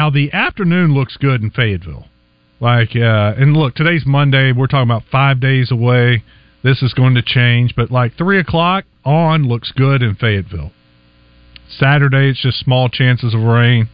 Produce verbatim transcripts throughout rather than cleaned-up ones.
Now, the afternoon looks good in Fayetteville. Like, uh, and look, today's Monday. We're talking about five days away. This is going to change, but like three o'clock on looks good in Fayetteville. Saturday, it's just small chances of rain.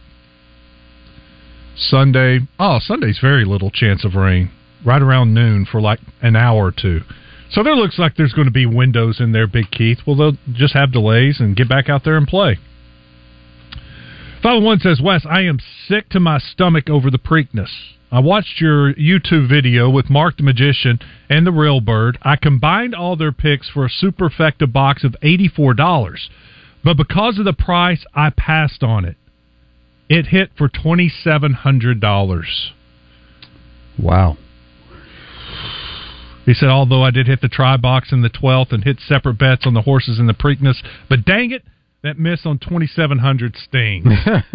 Sunday, oh, Sunday's very little chance of rain. Right around noon for like an hour or two. So there looks like there's going to be windows in there, Big Keith. Well, they'll just have delays and get back out there and play. five oh one says, Wes, I am sick to my stomach over the Preakness. I watched your YouTube video with Mark the Magician and the Real Bird. I combined all their picks for a Superfecta box of eighty-four dollars. But because of the price, I passed on it. It hit for twenty-seven hundred dollars. Wow. He said, although I did hit the try box in the twelfth and hit separate bets on the horses in the Preakness, but dang it, that miss on twenty-seven hundred stings.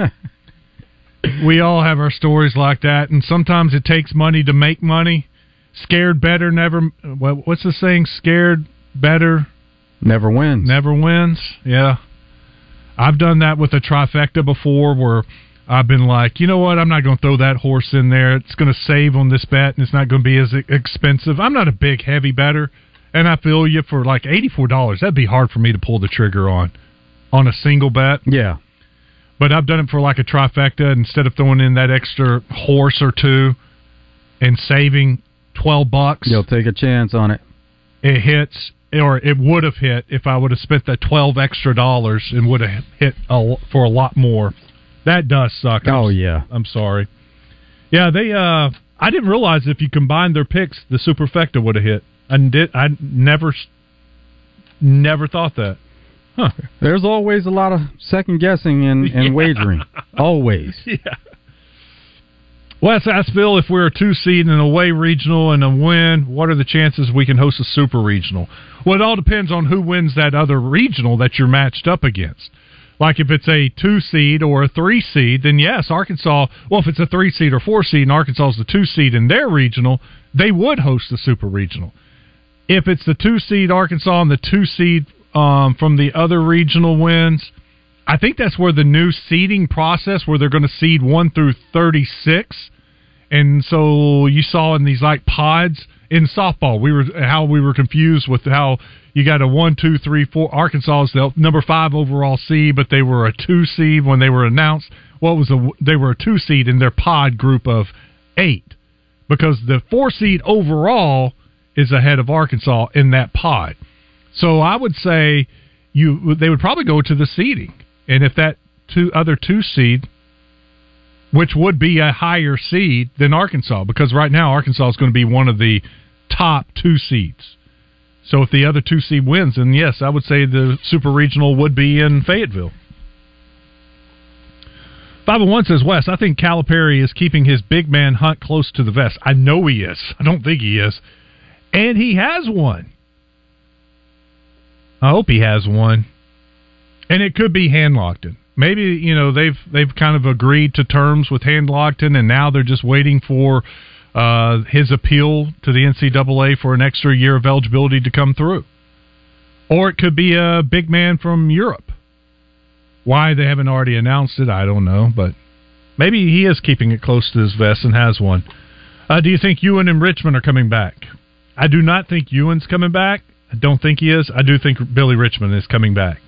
We all have our stories like that, and sometimes it takes money to make money. Scared better never... What's the saying? Scared better... Never wins. Never wins, yeah. I've done that with a trifecta before where I've been like, you know what, I'm not going to throw that horse in there. It's going to save on this bet, and it's not going to be as expensive. I'm not a big, heavy bettor, and I feel you for like eighty-four dollars. That'd be hard for me to pull the trigger on, on a single bet. Yeah. But I've done it for like a trifecta. Instead of throwing in that extra horse or two and saving twelve bucks. You'll take a chance on it. It hits, or it would have hit if I would have spent that twelve extra dollars and would have hit a, for a lot more. That does suck. I'm, oh, yeah. I'm sorry. Yeah, they. Uh, I didn't realize if you combined their picks, the Superfecta would have hit. I did. I never, never thought that. Huh. There's always a lot of second guessing and, and yeah. wagering. Always. Yeah. Wes asked Phil if we're a two seed in an away regional and a win, what are the chances we can host a super regional? Well, it all depends on who wins that other regional that you're matched up against. Like if it's a two seed or a three seed, then yes, Arkansas. Well, if it's a three seed or four seed and Arkansas is the two seed in their regional, they would host the super regional. If it's the two seed Arkansas and the two seed Um, from the other regional wins, I think that's where the new seeding process, where they're going to seed one through thirty-six, and so you saw in these like pods in softball, we were how we were confused with how you got a one, two, three, four. Arkansas is the number five overall seed, but they were a two seed when they were announced. What was a they were a two seed in their pod group of eight, because the four seed overall is ahead of Arkansas in that pod. So I would say you they would probably go to the seeding. And if that two other two seed, which would be a higher seed than Arkansas, because right now Arkansas is going to be one of the top two seeds. So if the other two seed wins, then yes, I would say the super regional would be in Fayetteville. five oh one says, Wes, I think Calipari is keeping his big man Hunt close to the vest. I know he is. I don't think he is. And he has one. I hope he has one. And it could be Hand-Lockton. Maybe, you know, they've they've kind of agreed to terms with Hand-Lockton, and now they're just waiting for uh, his appeal to the N C double A for an extra year of eligibility to come through. Or it could be a big man from Europe. Why they haven't already announced it, I don't know, but maybe he is keeping it close to his vest and has one. Uh, do you think Ewan and Richmond are coming back? I do not think Ewan's coming back. I don't think he is. I do think Billy Richmond is coming back.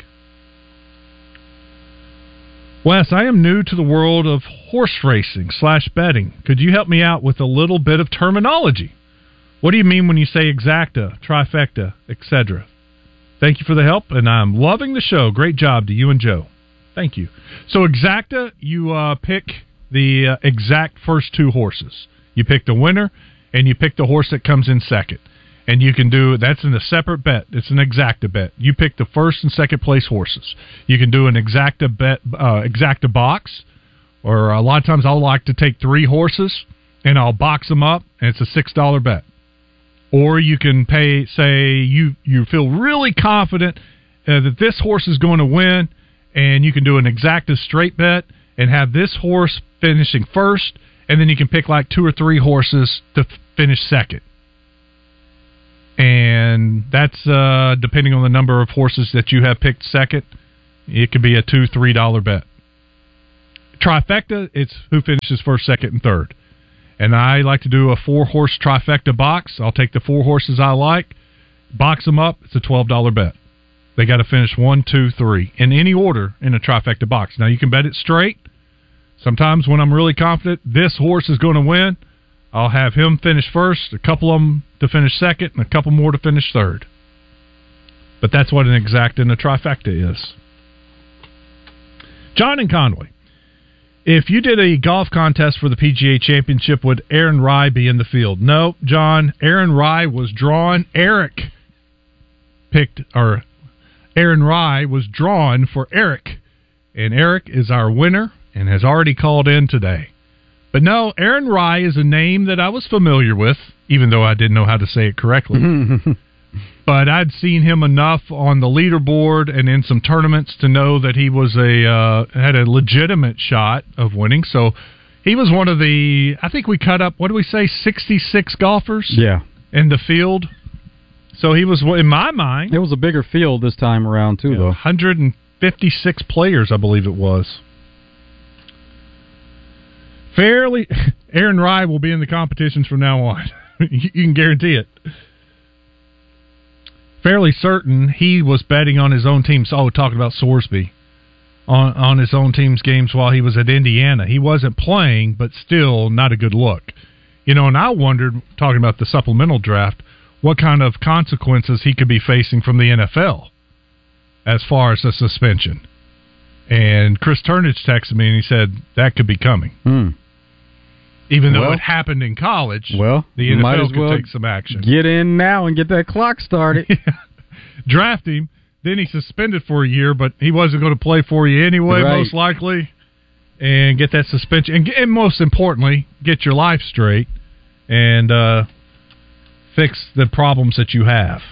Wes, I am new to the world of horse racing slash betting. Could you help me out with a little bit of terminology? What do you mean when you say exacta, trifecta, et cetera? Thank you for the help, and I'm loving the show. Great job to you and Joe. Thank you. So exacta, you uh, pick the uh, exact first two horses. You pick the winner, and you pick the horse that comes in second. And you can do, that's in a separate bet. It's an exacta bet. You pick the first and second place horses. You can do an exacta bet, uh, exacta box, or a lot of times I'll like to take three horses and I'll box them up, and it's a six dollar bet. Or you can pay, say, you, you feel really confident uh, that this horse is going to win, and you can do an exacta straight bet and have this horse finishing first, and then you can pick like two or three horses to f- finish second. And that's uh, depending on the number of horses that you have picked second. It could be a two, three dollar bet. Trifecta, it's who finishes first, second, and third. And I like to do a four-horse trifecta box. I'll take the four horses I like, box them up. It's a twelve dollars bet. They got to finish one, two, three, in any order in a trifecta box. Now, you can bet it straight. Sometimes when I'm really confident this horse is going to win, I'll have him finish first, a couple of them to finish second, and a couple more to finish third. But that's what an exact and a trifecta is. John in Conway. If you did a golf contest for the P G A Championship, would Aaron Rai be in the field? No, John. Aaron Rai was drawn. Eric picked, or Aaron Rai was drawn for Eric. And Eric is our winner and has already called in today. But no, Aaron Rai is a name that I was familiar with, even though I didn't know how to say it correctly. But I'd seen him enough on the leaderboard and in some tournaments to know that he was a uh, had a legitimate shot of winning. So he was one of the, I think we cut up, what do we say, sixty-six golfers yeah. in the field. So he was, in my mind... It was a bigger field this time around, too, yeah, though. one hundred fifty-six players, I believe it was. Fairly, Aaron Rai will be in the competitions from now on. You can guarantee it. Fairly certain he was betting on his own team. Oh, talking about Sorsby. On, on his own team's games while he was at Indiana. He wasn't playing, but still not a good look. You know, and I wondered, talking about the supplemental draft, what kind of consequences he could be facing from the N F L as far as a suspension. And Chris Turnage texted me and he said that could be coming. Hmm. Even though well, it happened in college, well, the N F L might as could well take some action. Get in now and get that clock started. Draft him, then he suspended for a year, but he wasn't going to play for you anyway, right. most likely, and get that suspension. And, and most importantly, get your life straight and uh, fix the problems that you have.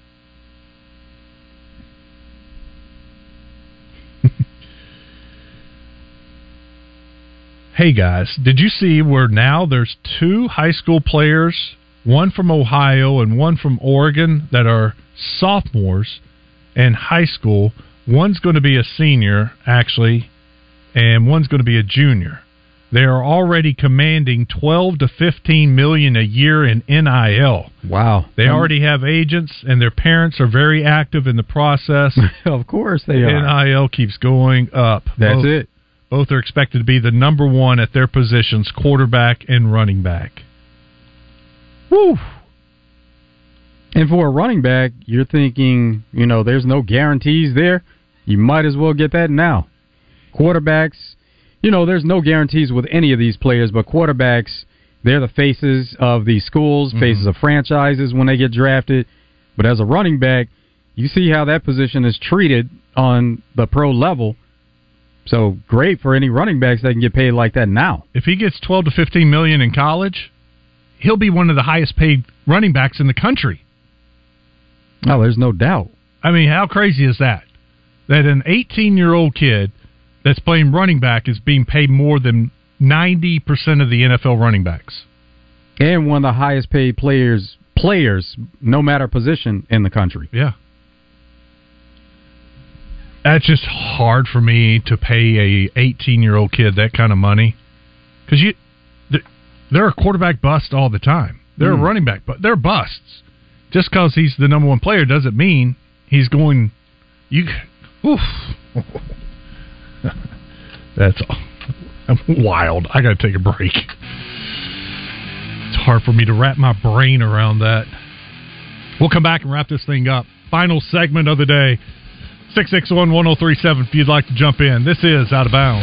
Hey guys, did you see where now there's two high school players, one from Ohio and one from Oregon, that are sophomores in high school? One's going to be a senior, actually, and one's going to be a junior. They are already commanding twelve to fifteen million a year in N I L. Wow. They um, already have agents, and their parents are very active in the process. Of course they are. N I L keeps going up. That's Both, it. Both are expected to be the number one at their positions, quarterback and running back. Woo! And for a running back, you're thinking, you know, there's no guarantees there. You might as well get that now. Quarterbacks, you know, there's no guarantees with any of these players, but quarterbacks, they're the faces of these schools, mm-hmm. faces of franchises when they get drafted. But as a running back, you see how that position is treated on the pro level. So great for any running backs that can get paid like that now. If he gets twelve to fifteen million in college, he'll be one of the highest paid running backs in the country. Oh, there's no doubt. I mean, how crazy is that? That an eighteen-year-old kid that's playing running back is being paid more than ninety percent of the N F L running backs. And one of the highest paid players, players, no matter position in the country. Yeah. That's just hard for me to pay a eighteen-year-old kid that kind of money. Because you, they're a quarterback bust all the time. They're mm. a running back, but they're busts. Just because he's the number one player doesn't mean he's going. You, oof. That's wild. I got to take a break. It's hard for me to wrap my brain around that. We'll come back and wrap this thing up. Final segment of the day. six six one, one oh three seven if you'd like to jump in. This is Out of Bounds.